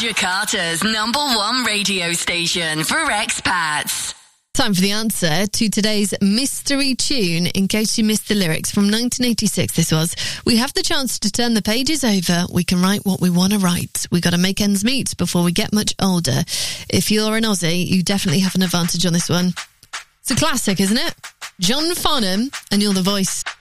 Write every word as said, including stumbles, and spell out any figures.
Jakarta's number one radio station for expats. Time for the answer to today's mystery tune. In case you missed the lyrics, from nineteen eighty-six this was. We have the chance to turn the pages over. We can write what we want to write. We got to make ends meet before we get much older. If you're an Aussie, you definitely have an advantage on this one. It's a classic, isn't it? John Farnham, and you're the voice.